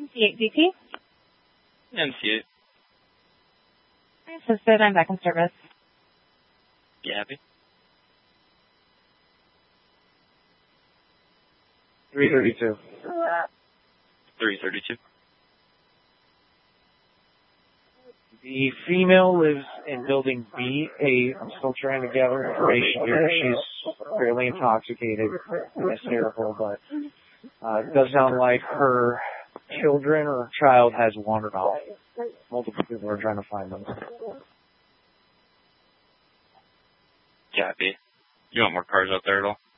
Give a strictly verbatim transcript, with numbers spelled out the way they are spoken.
C eight Z P. M C eight. I assisted. I'm back in service. You happy? three thirty-two. three thirty-two. The female lives in building B eight. I'm still trying to gather information here. She's fairly intoxicated. That's terrible, but uh, it does sound like her children or her child has wandered off. Multiple people are trying to find them. Copy. You want more cars out there at all?